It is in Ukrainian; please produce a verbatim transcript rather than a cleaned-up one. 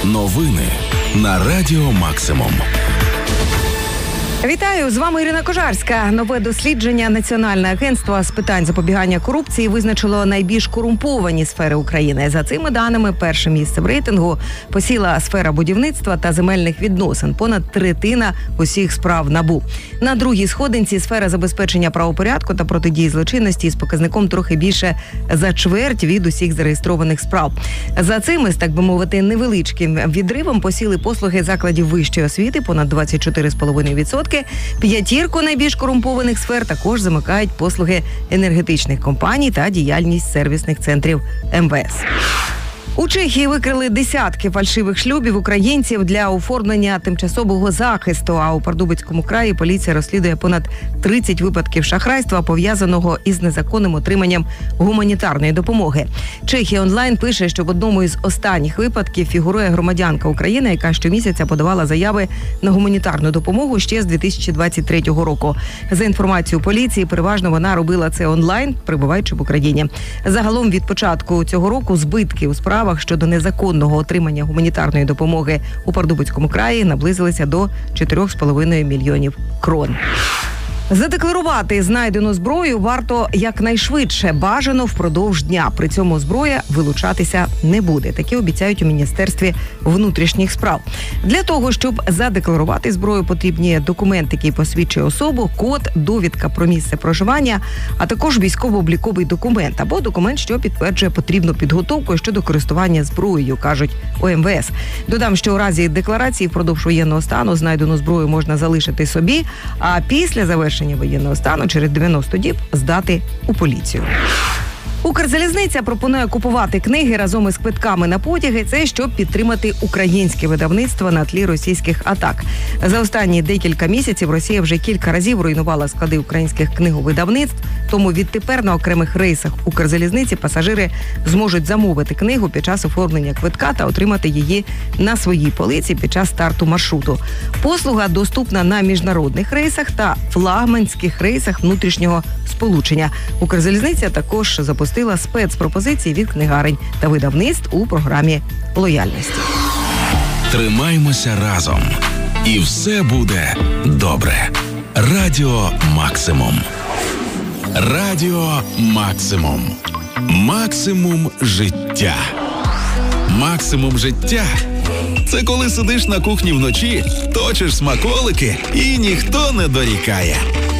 Новини на Радіо Максимум. Вітаю, з вами Ірина Кожарська. Нове дослідження Національне агентство з питань запобігання корупції визначило найбільш корумповані сфери України. За цими даними, перше місце в рейтингу посіла сфера будівництва та земельних відносин. Понад третина усіх справ НАБУ. На другій сходинці сфера забезпечення правопорядку та протидії злочинності з показником трохи більше за чверть від усіх зареєстрованих справ. За цими, так би мовити, невеличким відривом посіли послуги закладів вищої освіти – понад двадцять чотири цілих п'ять десятих відсотка. П'ятірку найбільш корумпованих сфер також замикають послуги енергетичних компаній та діяльність сервісних центрів ем ве ес. У Чехії викрили десятки фальшивих шлюбів українців для оформлення тимчасового захисту, а у Пардубицькому краї поліція розслідує понад тридцять випадків шахрайства, пов'язаного із незаконним отриманням гуманітарної допомоги. Чехія онлайн пише, що в одному із останніх випадків фігурує громадянка України, яка щомісяця подавала заяви на гуманітарну допомогу ще з дві тисячі двадцять третього року. За інформацією поліції, переважно вона робила це онлайн, перебуваючи в Україні. Загалом від початку цього року збитки у справах щодо незаконного отримання гуманітарної допомоги у Пардубицькому краї наблизилися до чотирьох з половиною мільйонів крон. Задекларувати знайдену зброю варто якнайшвидше, бажано впродовж дня. При цьому зброя вилучатися не буде. Таке обіцяють у Міністерстві внутрішніх справ. Для того, щоб задекларувати зброю, потрібні документ, який посвідчує особу, код, довідка про місце проживання, а також військово-обліковий документ або документ, що підтверджує потрібну підготовку щодо користування зброєю, кажуть у ем ве ес. Додам, що у разі декларації впродовж воєнного стану знайдену зброю можна залишити собі, а після завершення воєнного стану через дев'яносто діб здати у поліцію. Укрзалізниця пропонує купувати книги разом із квитками на потяги. Це щоб підтримати українське видавництво на тлі російських атак. За останні декілька місяців Росія вже кілька разів руйнувала склади українських книговидавництв. Тому відтепер на окремих рейсах Укрзалізниці пасажири зможуть замовити книгу під час оформлення квитка та отримати її на своїй полиці під час старту маршруту. Послуга доступна на міжнародних рейсах та флагманських рейсах внутрішнього сполучення. Укрзалізниця також запустила спецпропозиції від книгарень та видавництв у програмі лояльності. Тримаймося разом, і все буде добре. Радіо Максимум. Радіо Максимум. Максимум життя. Максимум життя – це коли сидиш на кухні вночі, точиш смаколики і ніхто не дорікає.